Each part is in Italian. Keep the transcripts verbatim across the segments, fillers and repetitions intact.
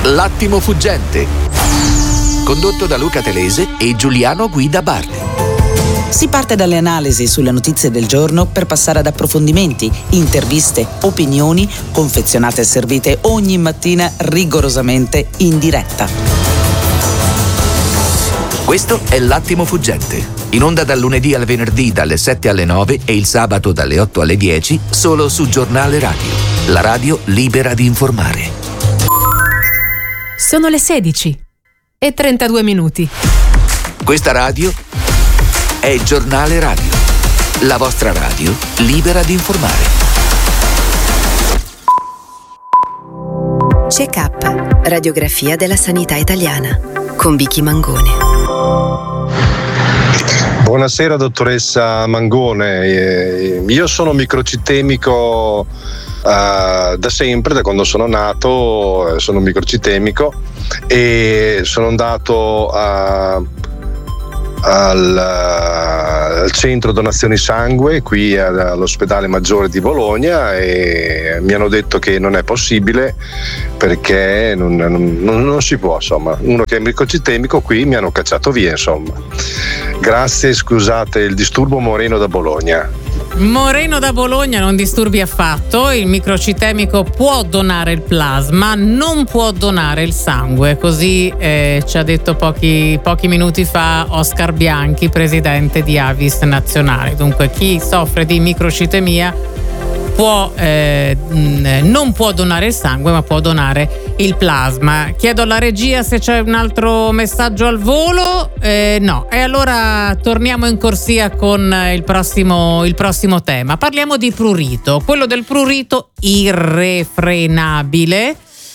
L'attimo fuggente, condotto da Luca Telese e Giuliano Guida Bardi. Si parte dalle analisi sulle notizie del giorno per passare ad approfondimenti, interviste, opinioni, confezionate e servite ogni mattina rigorosamente in diretta. Questo è L'attimo fuggente, in onda dal lunedì al venerdì dalle sette alle nove e il sabato dalle otto alle dieci, solo su Giornale Radio, la radio libera di informare. Sono le sedici e trentadue minuti. Questa radio è Giornale Radio, la vostra radio libera di informare. Check-up, radiografia della sanità italiana, con Vicky Mangone. Buonasera dottoressa Mangone, io sono microcitemico uh, da sempre, da quando sono nato sono microcitemico e sono andato a Al, al centro donazioni sangue qui all'ospedale maggiore di Bologna e mi hanno detto che non è possibile perché non, non, non si può, insomma, uno che è microcitemico qui mi hanno cacciato via, insomma. Grazie, scusate il disturbo, Moreno da Bologna. Moreno da Bologna, non disturbi affatto, il microcitemico può donare il plasma, non può donare il sangue, così eh, ci ha detto pochi, pochi minuti fa Oscar Bianchi, presidente di Avis Nazionale. Dunque chi soffre di microcitemia può, eh, non può donare il sangue, ma può donare il plasma. Chiedo alla regia se c'è un altro messaggio al volo. Eh, no, e allora torniamo in corsia con il prossimo, il prossimo tema. Parliamo di prurito, quello del prurito irrefrenabile.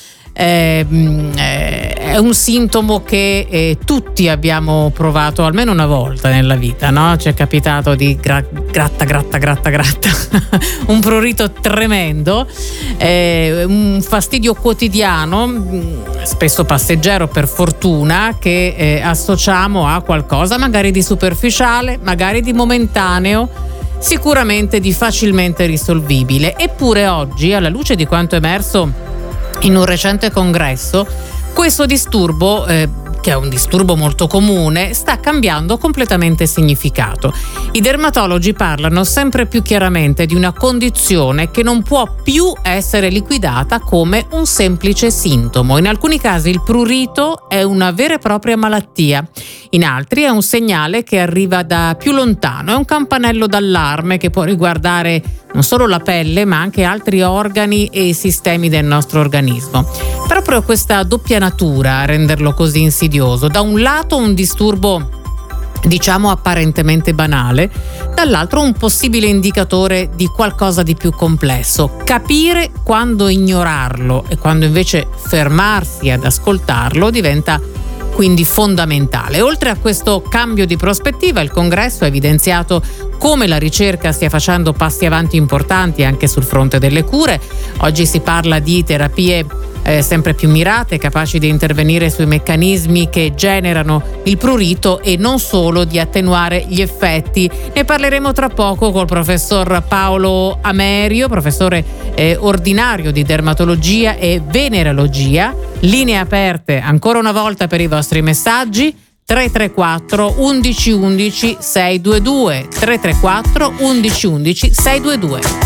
Eh, eh, è un sintomo che eh, tutti abbiamo provato almeno una volta nella vita, no? Ci è capitato di gra- gratta gratta gratta gratta un prurito tremendo, eh, un fastidio quotidiano, spesso passeggero per fortuna, che eh, associamo a qualcosa magari di superficiale, magari di momentaneo, sicuramente di facilmente risolvibile. Eppure oggi, alla luce di quanto emerso in un recente congresso, questo disturbo, eh, che è un disturbo molto comune, sta cambiando completamente significato. I dermatologi parlano sempre più chiaramente di una condizione che non può più essere liquidata come un semplice sintomo. In alcuni casi il prurito è una vera e propria malattia, in altri è un segnale che arriva da più lontano, è un campanello d'allarme che può riguardare non solo la pelle ma anche altri organi e sistemi del nostro organismo. Proprio questa doppia natura a renderlo così insidioso: da un lato un disturbo diciamo apparentemente banale, dall'altro un possibile indicatore di qualcosa di più complesso. Capire quando ignorarlo e quando invece fermarsi ad ascoltarlo diventa quindi fondamentale. Oltre a questo cambio di prospettiva, il congresso ha evidenziato come la ricerca stia facendo passi avanti importanti anche sul fronte delle cure. Oggi si parla di terapie eh, sempre più mirate, capaci di intervenire sui meccanismi che generano il prurito e non solo di attenuare gli effetti. Ne parleremo tra poco col professor Paolo Amerio, professore eh, ordinario di dermatologia e venerologia. Linee aperte ancora una volta per i vostri messaggi: tre tre quattro undici undici sei due due, tre tre quattro undici undici sei due due.